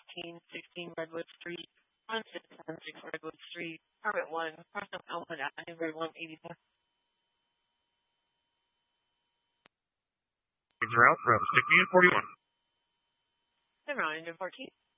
16 Redwood Street, 1616 Redwood Street, Apartment 1, Carson, Elmwood Avenue, Road 184. Route from 16 and 41. Around 14.